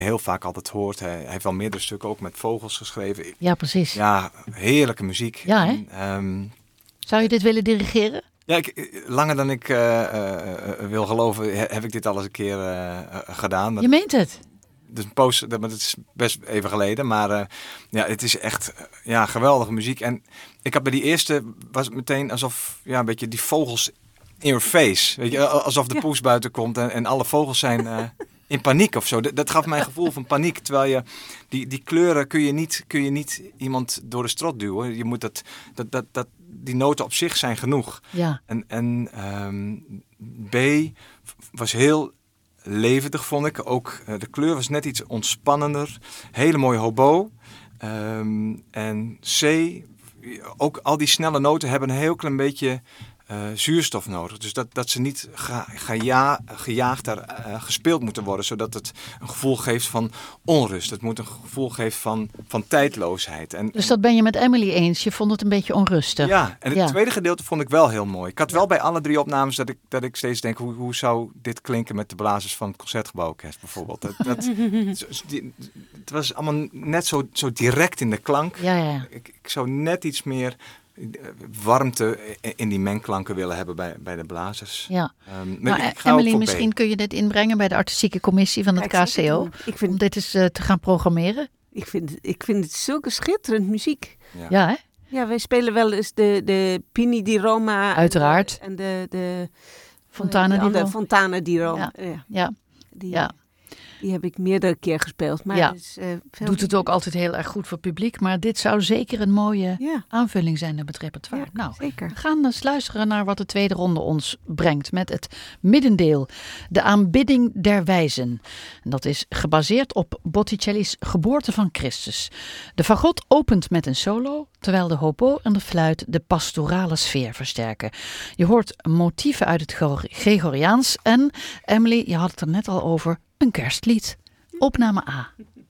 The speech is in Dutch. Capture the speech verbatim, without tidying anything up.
heel vaak altijd hoort. Hij, hij heeft wel meerdere stukken ook met vogels geschreven. Ja, precies. Ja, heerlijke muziek. Ja, hè? En, um, Zou je dit willen dirigeren? Ja, ik, langer dan ik uh, uh, wil geloven, heb ik dit al eens een keer uh, uh, gedaan. Je meent het? Dus een post, dat is best even geleden, maar uh, ja, het is echt uh, ja, geweldige muziek. En ik had bij die eerste, was het meteen alsof, ja, een beetje die vogels in your face. Weet je, alsof de ja. poes buiten komt en, en alle vogels zijn uh, in paniek of zo. Dat, dat gaf mij een gevoel van paniek, terwijl je, die, die kleuren kun je, niet, kun je niet iemand door de strot duwen. Je moet dat, dat, dat, dat die noten op zich zijn genoeg. Ja. En, en um, B was heel levendig, vond ik. Ook uh, de kleur was net iets ontspannender. Hele mooie hobo. Um, en C, ook al die snelle noten hebben een heel klein beetje uh, zuurstof nodig. Dus dat, dat ze niet ga, ga ja, gejaagd daar uh, gespeeld moeten worden, zodat het een gevoel geeft van onrust. Het moet een gevoel geven van, van tijdloosheid. En, dus dat ben je met Emily eens? Je vond het een beetje onrustig? Ja, en het ja. tweede gedeelte vond ik wel heel mooi. Ik had wel bij alle drie opnames dat ik, dat ik steeds denk, hoe, hoe zou dit klinken met de blazers van het Concertgebouworkest bijvoorbeeld. Dat, dat, die, het was allemaal net zo, zo direct in de klank. Ja, ja. Ik, ik zou net iets meer warmte in die mengklanken willen hebben bij, bij de blazers. Ja. Um, maar ik ga Emily, misschien B. kun je dit inbrengen bij de artistieke commissie van het K C O. Ik vind, om dit eens uh, te gaan programmeren. Ik vind, ik vind het zulke schitterend muziek. Ja, ja hè? Ja, wij spelen wel eens de, de Pini di Roma. Uiteraard. En de, de Fontana di Roma. Fontana di Roma. Ja. Ja. ja. Die, ja. Die heb ik meerdere keer gespeeld. Maar ja, is, uh, veel doet het ook altijd heel erg goed voor het publiek. Maar dit zou zeker een mooie ja. aanvulling zijn op het repertoire. Ja, nou, zeker. We gaan eens luisteren naar wat de tweede ronde ons brengt. Met het middendeel, de aanbidding der wijzen. En dat is gebaseerd op Botticelli's Geboorte van Christus. De fagot opent met een solo, terwijl de hobo en de fluit de pastorale sfeer versterken. Je hoort motieven uit het Gregoriaans. En Emily, je had het er net al over, een kerstlied. Opname A.